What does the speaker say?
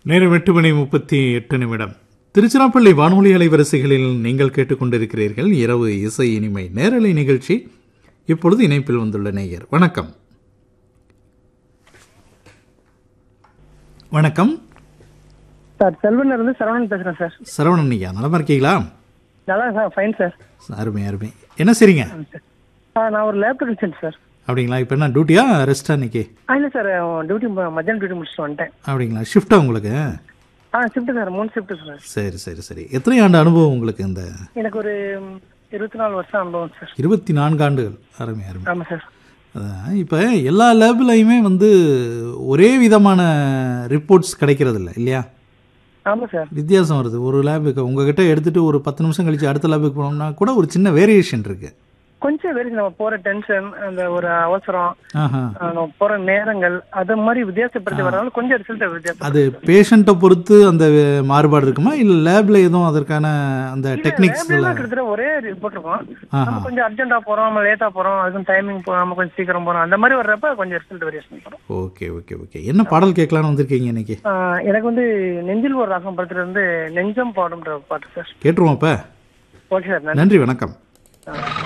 நேரம் 8:38. திருச்சிராப்பள்ளி வானொலி அலைவரிசைகளில் நீங்கள் கேட்டுக்கொண்டிருக்கிறீர்கள் இரவு இசை இனிமை நேரலை நிகழ்ச்சி. இப்பொழுது இணைப்பில் வந்துள்ள நேயர். வணக்கம். வணக்கம் சார். செல்வன் இருந்து சரவணன் பேசுறேன் சார். சரவணன் ஐயா, நலமா இருக்கீங்களா? நல்லா சார், ஃபைன் சார். அருமை அருமை. என்ன செய்றீங்க? நான் ஒரு லேப் டெக்னீஷியன் சார். அப்படிங்களா? இப்போ என்ன டியூட்டியா ரெஸ்டா இன்னைக்கு? இல்லை சார், டியூட்டி மத்தியானம் டியூட்டி முடிச்சுட்டு வந்துட்டேன். அப்படிங்களா? ஷிஃப்டா உங்களுக்கு? Shift sir, 3 shift sir. சரி சரி சரி. எத்தனை ஆண்டு அனுபவம் உங்களுக்கு? இந்த எனக்கு ஒரு 24 வருஷம் அனுபவம் சார். 24 ஆண்டுகள். அருமை அருமை. ஆமாம் சார். இப்போ எல்லா லேப்லையுமே ஒரே விதமான ரிப்போர்ட்ஸ் கிடைக்கிறது இல்லை இல்லையா? ஆமாம் சார். வித்தியாசம் வருது. ஒரு லேபுக்கு உங்ககிட்ட எடுத்துட்டு ஒரு 10 நிமிஷம் கழிச்சு அடுத்த லேபுக்கு போனோம்னா கூட ஒரு சின்ன வேரியேஷன் இருக்கு. கொஞ்சம் வேறு நம்ம போற டென்ஷன், அந்த ஒரு அவசரம், நம்ம போற நேரங்கள், அது மாதிரி வித்தியாசப்படுத்தி வரனால கொஞ்சம் ரிசல்ட் வித்தியாசம். அது பேஷண்ட்டை பொறுத்து அந்த மாறுபாடு இருக்குமா, இல்ல லேப்ல எதுவும் அதற்கான அந்த டெக்னிக்ஸ் கிட்டத்தட்ட ஒரே ரிப்போர்ட் இருக்கும். நம்ம கொஞ்சம் அர்ஜென்ட்டா போறோம், நம்ம லேட்டா போறோம், அதுக்கும் டைமிங் நம்ம கொஞ்சம் சீக்கிரம் போறோம், அந்த மாதிரி வர்றப்ப கொஞ்சம் ரிசல்ட் வேரியேஷன் வரும். Okay okay okay. என்ன பாடல் கேட்கலான்னு வந்திருக்கீங்க இன்னைக்கு? எனக்கு நெஞ்சில் ஒரு ராகம் படத்துல இருந்து நெஞ்சம் பாடும்ன்ற பாட்டு சார். கேட்டுருவோம். அப்ப ஓகே சார், நன்றி. வணக்கம்.